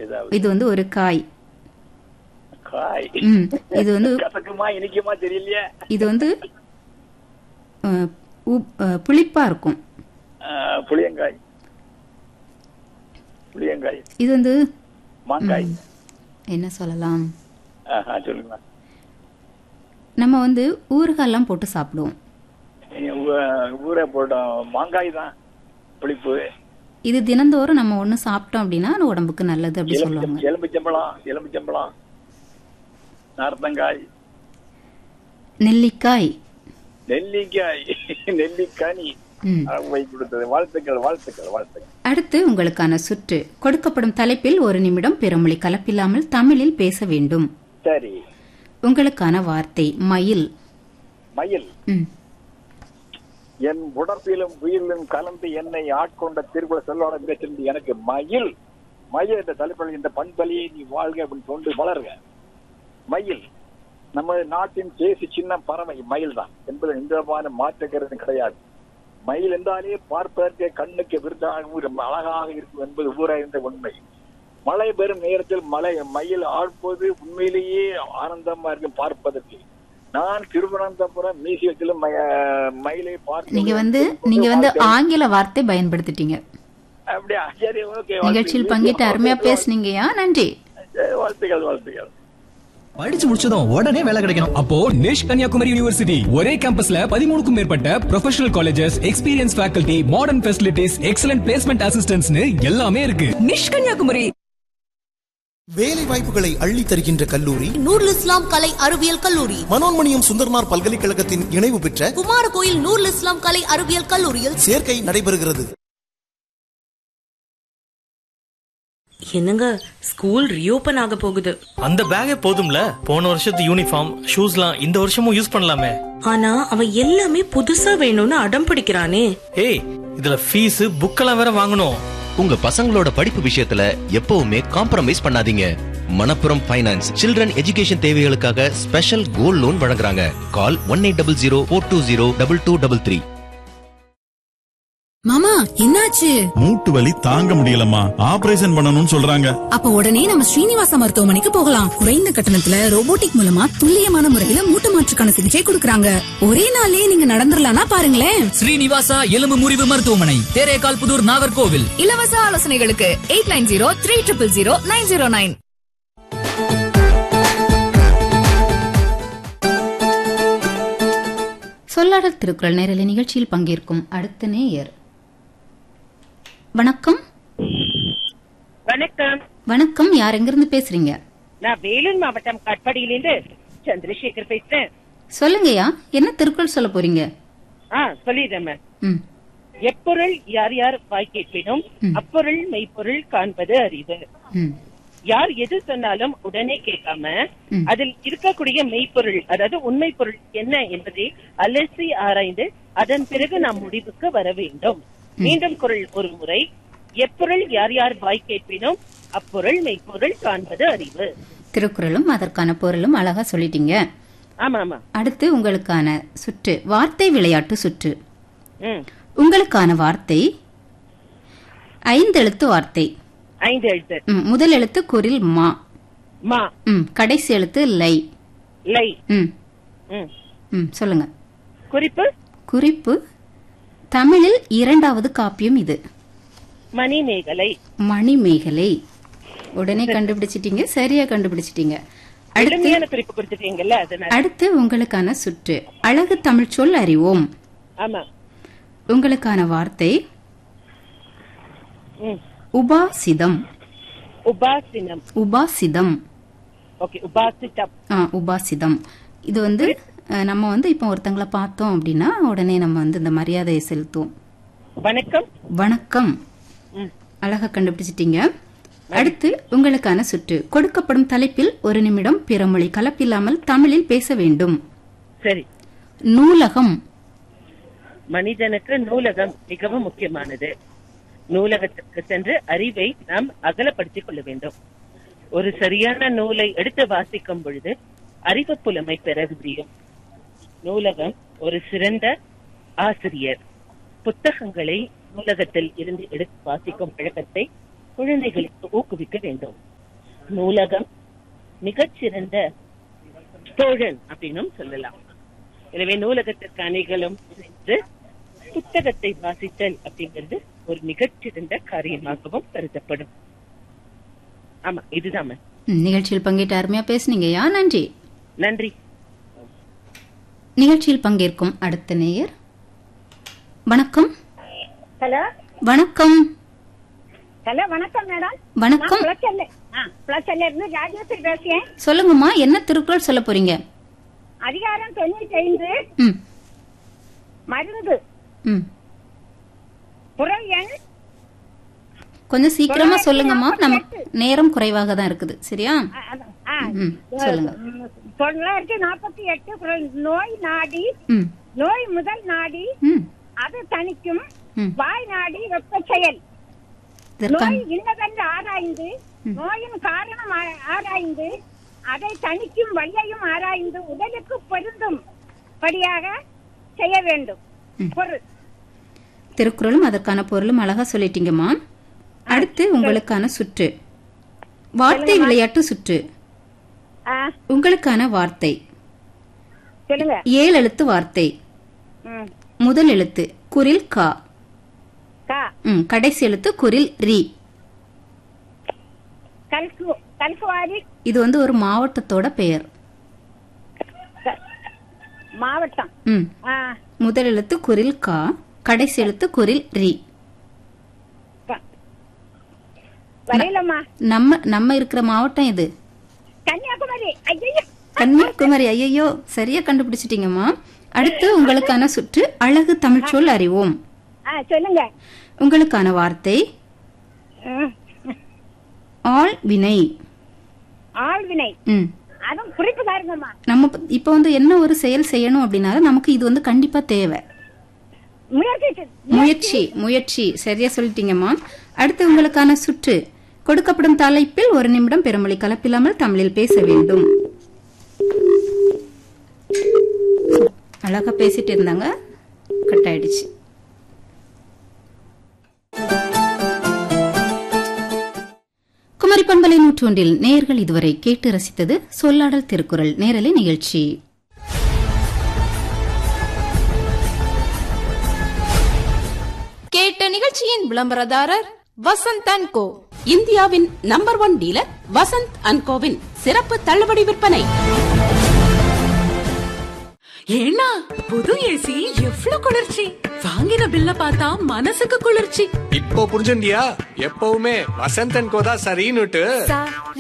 இது வந்து ஒரு காய். இது வந்து தெரியலையே. இது வந்து புளிப்பா இருக்கும். புளியங்காய். இது வந்து மாங்காய். என்ன சொல்லலாம், சொல்லுங்க. நம்ம வந்து ஊறுகாயெல்லாம் போட்டு சாப்பிடுவோம். ஊரை போட்டோம். மாங்காய் தான் புளிப்பு. இது தினந்தோறும் நம்ம ஒண்ணு சாப்பிட்டோம் அப்படின்னா உடம்புக்கு நல்லது அப்படி சொல்லுவாங்க. எலுமிச்சம்பழம், நார்த்தங்காய், நெல்லிக்காய். வாழ்த்துக்கள். அடுத்து உங்களுக்கான சுற்று. கொடுக்கப்படும் தலைப்பில் ஒரு நிமிடம் பிறமொழி கலப்பில்லாமல் தமிழில் பேச வேண்டும். சரி. உங்களுக்கான வார்த்தை மயில். என் உடற்பிலும் உயிரிலும் கலந்து என்னை ஆட்கொண்ட திருக்குறள் செல்வாளர் எனக்கு மயில் என்ற தலைப்பில் இந்த பண்பலியை நீ வாழ்க அப்படின்னு கொண்டு வளருங்க. மயில் நமது நாட்டின் தேசிய சின்ன பறவை மயில் தான் என்பது எந்தமான மாற்றுக்கிறது கிடையாது. மயில் என்றாலே பார்ப்பதற்கு கண்ணுக்கு விருதாக அழகாக இருக்கும் என்பது ஊராய்ந்த உண்மை. மழை பெறும் நேரத்தில் மயில் ஆழ்ப்பது உண்மையிலேயே ஆனந்தமா இருக்கும் பார்ப்பதற்கு. நான் திருவனந்தபுரம் மியூசியத்திலும் மயிலை பார்க்க. நீங்க வந்து ஆங்கில வார்த்தை பயன்படுத்திட்டீங்க. அப்படியா? சரி, ஓகே. நிகழ்ச்சியில் பங்கிட்டு அருமையா பேசுனீங்கயா, நன்றி. வாழ்த்துக்கள். படிச்சு முடிச்சதும் உடனே வேலை கிடைக்கணும். அப்போ நிஷ் கன்னியாகுமரி யூனிவர்சிட்டி ஒரே கேம்பஸ்ல 13க்கும் மேற்பட்ட professional colleges, experience faculty, modern facilities, excellent placement அசிஸ்டன்ட்ஸ்னு எல்லாமே இருக்கு. நிஷ் கன்னியாகுமரி. வேலை வாய்ப்புகளை அள்ளி தருகின்ற கல்லூரி நூருல் இஸ்லாம் கலை அறிவியல் கல்லூரி. மனோன்மணியம் சுந்தர்னார் பல்கலைக்கழகத்தின் இணைவு பெற்ற குமாரகோயில் நூருல் இஸ்லாம் கலை அறிவியல் கல்லூரியில் சேர்க்கை நடைபெறுகிறது. என்னங்க, ஸ்கூல் ரீஓபன் ஆக போகுது. அந்த பேக்கே போதும்ல, போன வருஷத்து யூனிஃபார்ம் ஷூஸ்லாம் இந்த வருஷமும் யூஸ் பண்ணலாமே. ஆனா அவன் எல்லாமே புதுசா வேணும்னு அடம் பிடிக்கிறானே. ஏய், இதுல ஃபீஸ் புக்கெல்லாம் வேற வாங்கணும். உங்க பசங்களோட படிப்பு விஷயத்துல எப்பவுமே காம்ப்ரமைஸ் பண்ணாதீங்க. மணப்புரம் ஃபைனான்ஸ் சில்ட்ரன் எஜுகேஷன் தேவைகளுக்காக ஸ்பெஷல் கோல்ட் லோன் வழங்குறாங்க. கால் 1800-420-2233. மாமா, என்னாச்சு? மூட்டு வலி தாங்க முடியலம்மா, ஆபரேஷன் பண்ணணும்னு சொல்றாங்க. அப்ப உடனே நம்ம ஸ்ரீனிவாச மருத்துவமனைக்கு போகலாம். குறைந்த கட்டணத்துல ரோபோட்டிக் மூலமா துல்லியமான முறையில மூட்டு மாற்றுக்கான சிகிச்சை கொடுக்கறாங்க. ஒரே நாளே நீங்க நடந்துடலாம்னா பாருங்களேன். ஸ்ரீனிவாசா எலும்பு முறிவு மருத்துவமனை, தேரேகால் புதூர், நாகர்கோவில். இலவச ஆலோசனைகளுக்கு 8903000909. சொல்லாடல் திருக்குறள் நேரலை நிகழ்ச்சியில் பங்கேற்கும் அடுத்த நேயர். வணக்கம். வணக்கம். யார் எங்கிருந்து பேசுறீங்க? நான் வேலூர் மாவட்டம் காட்பாடியிலிருந்து சந்திரசேகர் பேசுறேன். சொல்லுங்கய்யா, என்ன திருக்குறள் சொல்ல போறீங்க? சொல்லிடுறேன். எப்பொருள் யார் யார் வாய் கேட்பினும் அப்பொருள் மெய்ப்பொருள் காண்பது அறிவு. யார் எது சொன்னாலும் உடனே கேட்காம அதில் இருக்கக்கூடிய மெய்ப்பொருள், அதாவது உண்மை பொருள் என்ன என்பதை அலசி ஆராய்ந்து அதன் பிறகு நாம் முடிவுக்கு வர வேண்டும். மீண்டும் குறள் ஒரு முறை. எப்பொருள் யார் யார் வாய் கேட்பினும் அப்பொருள் மெய்ப்பொருள் காண்பது அறிவு. திருக்குறளும் அதற்கான பொருளும் அழகா சொல்லிட்டீங்க. ஆமா ஆமா. அடுத்து உங்களுக்கான சுற்று, வார்த்தை விளையாட்டு சுற்று. உங்களுக்கான வார்த்தை 5 எழுத்து வார்த்தை. 5 எழுத்து. முதல் எழுத்து குரில் மா. கடைசி எழுத்து லை. சொல்லுங்க. குறிப்பு தமிழில் 2வது காப்பியம் இது. மணிமேகலை. உடனே கண்டுபிடிச்சிட்டீங்க, சரியா கண்டுபிடிச்சிட்டீங்க. அடுத்து உங்களுக்கான சுற்று, அழகு தமிழ் சொல் அறிவோம். உங்களுக்கான வார்த்தை உபாசிதம். உபாசிதம். இது வந்து நம்ம வந்து இப்ப ஒருத்தங்களை பார்த்தோம் அப்படின்னா உடனே நம்ம வந்து இந்த மரியாதையை செலுத்துவோம். வணக்கம். அழகா கண்டுபிடிச்சிட்டீங்க. அடுத்து உங்களுக்கான சுற்று, கொடுக்கப்படும் தலைப்பில் ஒரு நிமிடம் பிறமொழி கலப்பில்லாமல் தமிழில் பேச வேண்டும். சரி. நூலகம். மனிதனுக்கு நூலகம் மிகவும் முக்கியமானது. நூலகத்திற்கு சென்று அறிவை நாம் அகலப்படுத்திக் கொள்ள வேண்டும். ஒரு சரியான நூலை எடுத்து வாசிக்கும் பொழுது அறிவு புலமை பெற முடியும். நூலகம் ஒரு சிறந்த ஆசிரியர். புத்தகங்களை நூலகத்தில் இருந்து எடுத்து வாசிக்கும் பழக்கத்தை குழந்தைகளுக்கு ஊக்குவிக்க வேண்டும். நூலகம் மிகச்சிறந்த தோழன் அப்படின்னும் சொல்லலாம். எனவே நூலகத்திற்கு அனைகளும் சென்று புத்தகத்தை வாசித்தல் அப்படிங்கிறது ஒரு மிகச்சிறந்த காரியமாகவும் கருதப்படும். ஆமா, இதுதான் நிகழ்ச்சியில் பங்கேற்ற அருமையா பேசுனீங்கயா, நன்றி. நன்றி. நிகழ்ச்சியில் பங்கேற்கும் அடுத்த நேயர். வணக்கம். ஹலோ வணக்கம். ஹலோ வணக்கம் மேடம். வணக்கம். இருந்து ராஜேஸ்வரி பேசுறேன். சொல்லுங்கம்மா, என்ன திருக்குறள் சொல்ல போறீங்க? அதிகாரம் 95 மருந்து. குறள் எண் கொஞ்சம் சீக்கிரமா சொல்லுங்கம்மா, நமக்கு நேரம் குறைவாக தான் இருக்குது. சரியா? சொல்லுங்க. 948 குறள். நோய் நாடி, நோய் முதல் நாடி அது தணிக்கும், வாய் நாடி வெப்ப செயல். நோய் இன்னதென்று ஆராய்ந்து, நோயின் காரணம் ஆராய்ந்து, அதை தணிக்கும் வழியையும் ஆராய்ந்து உடலுக்கு பொருந்தும் படியாக செய்ய வேண்டும். பொருள். திருக்குறளும் அதற்கான பொருளும் அழகா சொல்லிட்டீங்கம்மா. அடுத்து உங்களுக்கான சுற்று, வார்த்தை விளையாட்டு சுற்று. உங்களுக்கான வார்த்தை 7 எழுத்து வார்த்தை. முதல் எழுத்து குரில் கா, கடைசி எழுத்து குரில் ரி. இது வந்து ஒரு மாவட்டத்தோட பெயர். மாவட்டம். முதல் எழுத்து குரில் கா, கடைசி எழுத்து குரில் ரி. நம்ம இருக்கிற மாவட்டம் இது கன்னியாகுமரி. கன்னியாகுமரி. ஐயோ, சரியா கண்டுபிடிச்சிட்டீங்கம்மா. அடுத்து உங்களுக்கான சுற்று அழகு தமிழ் சொல் அறிவோம். சொல்லுங்க. உங்களுக்கான வார்த்தை ஆள் வினை. ஆள் வினை. நம்ம இப்ப வந்து என்ன ஒரு செயல் செய்யணும் அப்படின்னாலும் நமக்கு இது வந்து கண்டிப்பா தேவை. முயற்சி. முயற்சி. சரியா சொல்லிட்டீங்கம்மா. அடுத்து உங்களுக்கான சுற்று கொடுக்கப்படும் தலைப்பில் 1 நிமிடம் பெருமொழி கலப்பில்லாமல் தமிழில் பேச வேண்டும். அழகா பேசிட்டு இருந்தாங்க, கட் ஆயிடுச்சு. குமரி பண்பலை 101 நேயர்கள் இதுவரை கேட்டு ரசித்தது சொல்லாடல் திருக்குறள் நேரலை நிகழ்ச்சி. கேட்ட நிகழ்ச்சியின் விளம்பரதாரர் வசந்த் அண்ட் கோ, இந்தியாவின் number 1 dealer Vasanth and CoWIN சிறப்பு தள்ளுபடி விற்பனை. ஏன்னா புது ஏசி எவ்வளவு குளிர்ச்சி, வாங்கின பில்ல பார்த்தா மனசுக்கு குளிர்ச்சி. இப்போ புரிஞ்சுண்டியா? எப்பவுமே வசந்த் அண்ட் கோ தான் சரின்னுட்டு.